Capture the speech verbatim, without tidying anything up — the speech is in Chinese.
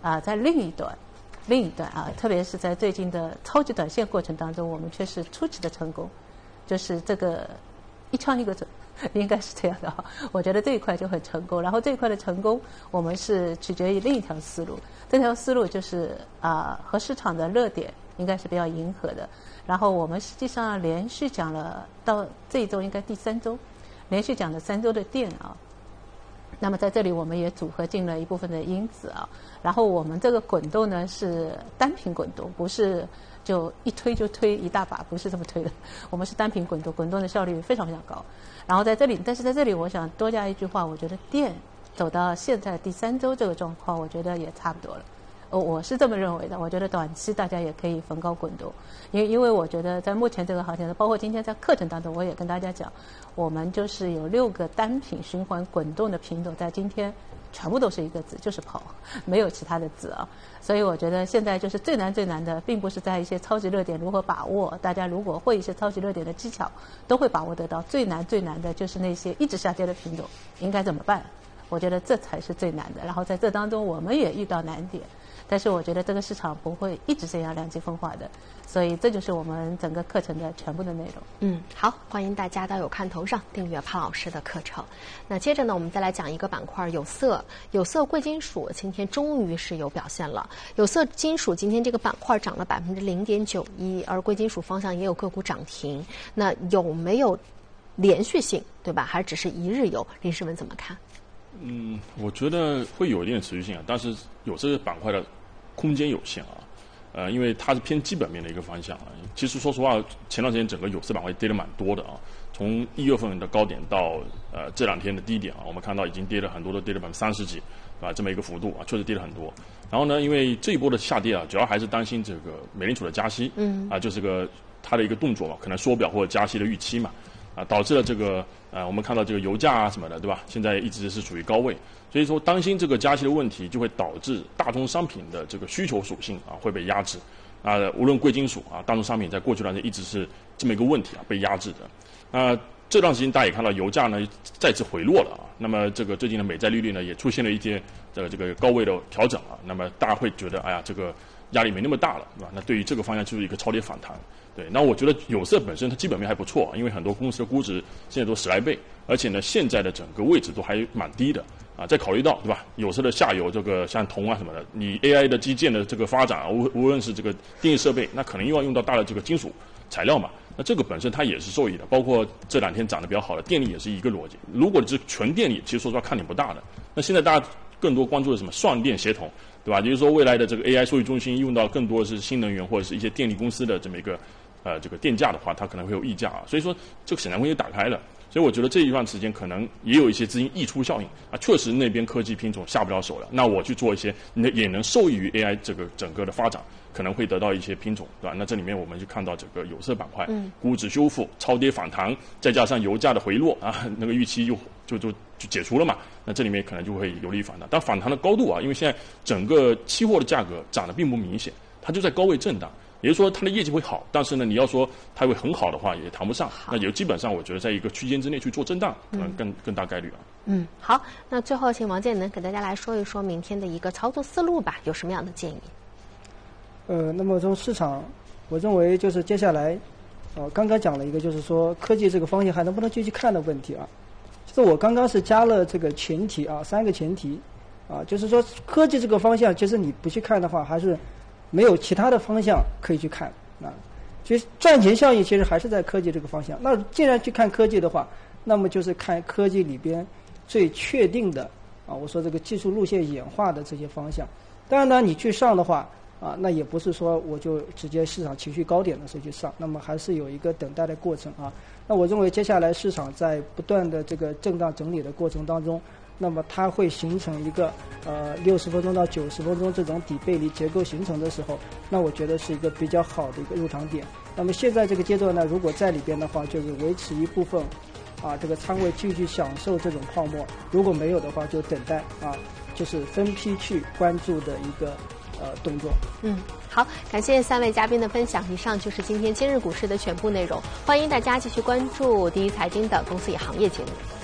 啊、呃，在另一端，另一端啊，特别是在最近的超级短线过程当中，我们却是出奇的成功，就是这个一枪一个准。应该是这样的哈，我觉得这一块就很成功。然后这一块的成功，我们是取决于另一条思路。这条思路就是啊、呃，和市场的热点应该是比较迎合的。然后我们实际上连续讲了到这一周应该第三周，连续讲了三周的电啊。那么在这里我们也组合进了一部分的因子啊。然后我们这个滚动呢是单品滚动，不是就一推就推一大把，不是这么推的。我们是单品滚动，滚动的效率非常非常高。然后在这里，但是在这里我想多加一句话，我觉得电走到现在第三周这个状况，我觉得也差不多了。哦，我是这么认为的。我觉得短期大家也可以逢高滚动，因为因为我觉得在目前这个行情，包括今天在课程当中，我也跟大家讲，我们就是有六个单品循环滚动的品种，在今天全部都是一个字，就是跑，没有其他的字啊。所以我觉得现在就是最难最难的，并不是在一些超级热点如何把握，大家如果会一些超级热点的技巧，都会把握得到。最难最难的就是那些一直下跌的品种，应该怎么办？我觉得这才是最难的。然后在这当中，我们也遇到难点。但是我觉得这个市场不会一直这样两极分化的，所以这就是我们整个课程的全部的内容。 嗯，好，欢迎大家到有看头上订阅潘老师的课程。那接着呢，我们再来讲一个板块，有色。有色贵金属今天终于是有表现了。有色金属今天这个板块涨了百分之零点九一，而贵金属方向也有个股涨停。那有没有连续性，对吧？还是只是一日游？林世文怎么看？ 嗯，我觉得会有一定的持续性啊，但是有这个板块的空间有限啊，呃，因为它是偏基本面的一个方向啊。其实说实话，前段时间整个有色板块跌得蛮多的啊，从一月份的高点到呃这两天的低点啊，我们看到已经跌了很多，都跌了百分之三十几啊，这么一个幅度啊，确实跌了很多。然后呢，因为这一波的下跌啊，主要还是担心这个美联储的加息，嗯，啊，就是个它的一个动作嘛，可能缩表或者加息的预期嘛。啊，导致了这个呃，我们看到这个油价啊什么的，对吧？现在一直是处于高位，所以说担心这个加息的问题，就会导致大宗商品的这个需求属性啊会被压制。啊，无论贵金属啊，大宗商品在过去段时间一直是这么一个问题啊，被压制的。那这段时间大家也看到油价呢再次回落了啊，那么这个最近的美债利率呢也出现了一些这个这个高位的调整啊，那么大家会觉得哎呀这个压力没那么大了，对吧？那对于这个方向就是一个超跌反弹。对，那我觉得有色本身它基本面还不错，因为很多公司的估值现在都十来倍，而且呢现在的整个位置都还蛮低的啊。再考虑到对吧，有色的下游这个像铜啊什么的，你 A I 的基建的这个发展啊，无无论是这个电力设备，那可能又要用到大的这个金属材料嘛，那这个本身它也是受益的。包括这两天涨得比较好的电力也是一个逻辑。如果是纯电力，其实说实话看点不大的。那现在大家更多关注的是什么？双电协同，对吧？也就是说未来的这个 A I 数据中心用到更多的是新能源或者是一些电力公司的这么一个。呃，这个电价的话，它可能会有溢价啊，所以说这个显然空间打开了，所以我觉得这一段时间可能也有一些资金溢出效应啊，确实那边科技品种下不了手了，那我去做一些，那也能受益于 A I 这个整个的发展，可能会得到一些品种，对吧？那这里面我们就看到这个有色板块，嗯，估值修复、超跌反弹，再加上油价的回落啊，那个预期就就就就解除了嘛，那这里面可能就会有利反弹，但反弹的高度啊，因为现在整个期货的价格涨得并不明显，它就在高位震荡。也就是说，它的业绩会好，但是呢，你要说它会很好的话，也谈不上。那也基本上，我觉得在一个区间之内去做震荡，可能更、嗯、更大概率啊。 嗯，好，那最后请王建能给大家来说一说明天的一个操作思路吧，有什么样的建议？ 呃，那么从市场，我认为就是接下来，呃，刚刚讲了一个，就是说科技这个方向还能不能继续看的问题啊。就是我刚刚是加了这个前提啊，三个前提啊，就是说科技这个方向，其实你不去看的话，还是。没有其他的方向可以去看啊，其实赚钱效应其实还是在科技这个方向。那既然去看科技的话，那么就是看科技里边最确定的啊，我说这个技术路线演化的这些方向。当然呢，你去上的话啊，那也不是说我就直接市场情绪高点的时候去上，那么还是有一个等待的过程啊。那我认为接下来市场在不断的这个震荡整理的过程当中。那么它会形成一个呃六十分钟到九十分钟这种底背离结构形成的时候，那我觉得是一个比较好的一个入场点。那么现在这个阶段呢，如果在里边的话，就是维持一部分啊这个仓位继续享受这种泡沫；如果没有的话，就等待啊，就是分批去关注的一个呃动作。 嗯，好，感谢三位嘉宾的分享。以上就是今天今日股市的全部内容，欢迎大家继续关注第一财经的公司与行业节目。